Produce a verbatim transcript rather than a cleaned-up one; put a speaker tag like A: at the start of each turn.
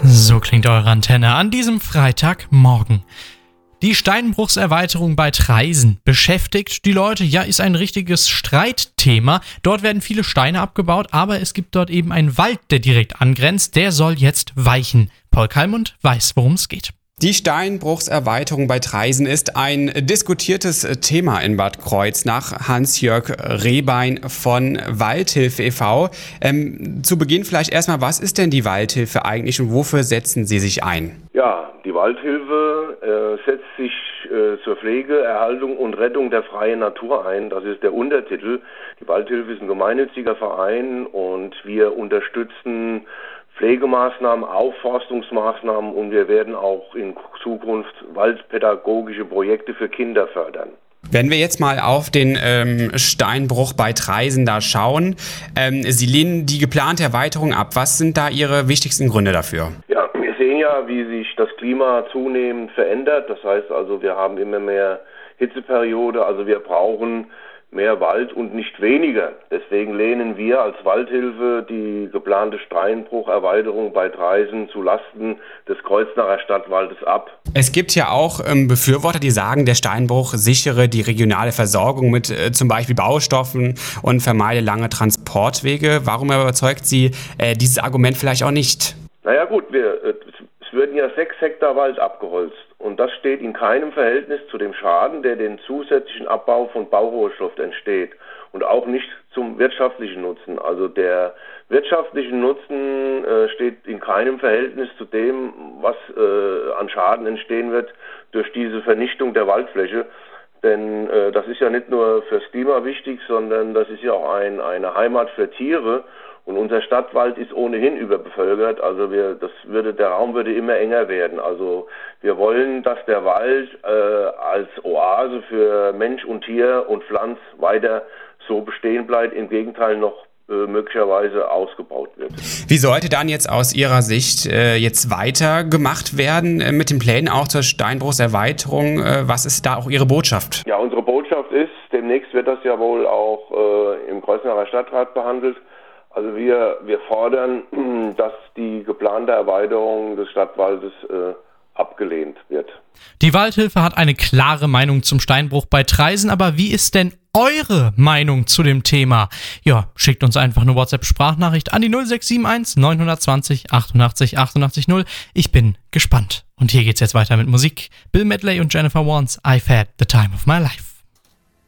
A: So klingt eure Antenne an diesem Freitagmorgen. Die Steinbruchserweiterung bei Traisen beschäftigt die Leute. Ja, ist ein richtiges Streitthema. Dort werden viele Steine abgebaut, aber es gibt dort eben einen Wald, der direkt angrenzt. Der soll jetzt weichen. Paul Kallmund weiß, worum es geht.
B: Die Steinbruchserweiterung bei Traisen ist ein diskutiertes Thema in Bad Kreuznach nach Hans-Jörg Rehbein von Waldhilfe e V Ähm, zu Beginn vielleicht erstmal, was ist denn die Waldhilfe eigentlich und wofür setzen Sie sich ein?
C: Ja, die Waldhilfe äh, setzt sich äh, zur Pflege, Erhaltung und Rettung der freien Natur ein. Das ist der Untertitel. Die Waldhilfe ist ein gemeinnütziger Verein und wir unterstützen Pflegemaßnahmen, Aufforstungsmaßnahmen und wir werden auch in Zukunft waldpädagogische Projekte für Kinder fördern.
B: Wenn wir jetzt mal auf den ähm, Steinbruch bei Traisen da schauen, ähm, Sie lehnen die geplante Erweiterung ab. Was sind da Ihre wichtigsten Gründe dafür?
C: Ja, wir sehen ja, wie sich das Klima zunehmend verändert. Das heißt also, wir haben immer mehr Hitzeperiode, also wir brauchen mehr Wald und nicht weniger. Deswegen lehnen wir als Waldhilfe die geplante Steinbrucherweiterung bei Traisen zu Lasten des Kreuznacher Stadtwaldes ab.
B: Es gibt ja auch ähm, Befürworter, die sagen, der Steinbruch sichere die regionale Versorgung mit äh, zum Beispiel Baustoffen und vermeide lange Transportwege. Warum überzeugt Sie äh, dieses Argument vielleicht auch nicht?
C: Naja gut, wir, es würden ja sechs Hektar Wald abgeholzt. Und das steht in keinem Verhältnis zu dem Schaden, der den zusätzlichen Abbau von Baurohstoff entsteht. Und auch nicht zum wirtschaftlichen Nutzen. Also der wirtschaftliche Nutzen äh, steht in keinem Verhältnis zu dem, was äh, an Schaden entstehen wird durch diese Vernichtung der Waldfläche. Denn äh, das ist ja nicht nur fürs Klima wichtig, sondern das ist ja auch ein, eine Heimat für Tiere. Und unser Stadtwald ist ohnehin überbevölkert, also wir, das würde, der Raum würde immer enger werden. Also wir wollen, dass der Wald äh, als Oase für Mensch und Tier und Pflanz weiter so bestehen bleibt, im Gegenteil noch äh, möglicherweise ausgebaut wird.
B: Wie sollte dann jetzt aus Ihrer Sicht äh, jetzt weiter gemacht werden äh, mit den Plänen auch zur Steinbruchserweiterung? Äh, was ist da auch Ihre Botschaft?
C: Ja, unsere Botschaft ist, demnächst wird das ja wohl auch äh, im Kreuznacher Stadtrat behandelt. Also wir, wir fordern, dass die geplante Erweiterung des Stadtwaldes äh, abgelehnt wird.
A: Die Waldhilfe hat eine klare Meinung zum Steinbruch bei Traisen, aber wie ist denn eure Meinung zu dem Thema? Ja, schickt uns einfach eine WhatsApp-Sprachnachricht an die null sechs sieben eins neun zwei null achtundachtzig achtundachtzig null. Ich bin gespannt. Und hier geht's jetzt weiter mit Musik. Bill Medley und Jennifer Warnes, I've had the time of my life.